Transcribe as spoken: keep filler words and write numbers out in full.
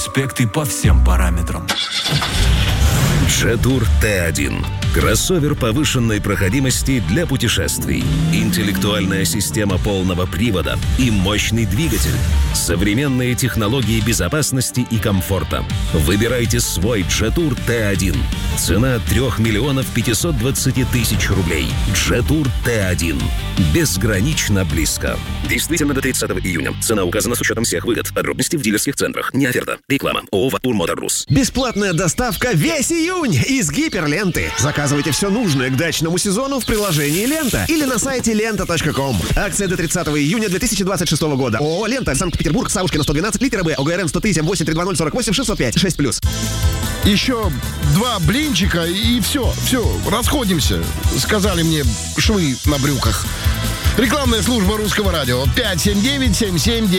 Спекты по всем параметрам. Jetour ти один. Кроссовер повышенной проходимости для путешествий. Интеллектуальная система полного привода и мощный двигатель. Современные технологии безопасности и комфорта. Выбирайте свой Jetour ти один. Цена три миллиона пятьсот двадцать тысяч рублей. Jetour ти один. Безгранично близко. Действительно до тридцатого июня. Цена указана с учетом всех выгод. Подробности в дилерских центрах. Не оферта. Реклама. ООО «Ватур Моторрус». Бесплатная доставка весь июнь из Гиперленты. Заказывайте все нужное к дачному сезону в приложении «Лента» или на сайте лента точка ком. Акция до тридцатого июня две тысячи двадцать шестого года. ООО «Лента», Санкт-Петербург, Савушкина, сто двенадцать, литера Б, ОГРН сто три семь восемь три два ноль сорок восемь шестьсот пять шесть плюс. Еще два блинчика и все, все, расходимся, сказали мне швы на брюках. Рекламная служба Русского радио пять семь девять семь семь девять.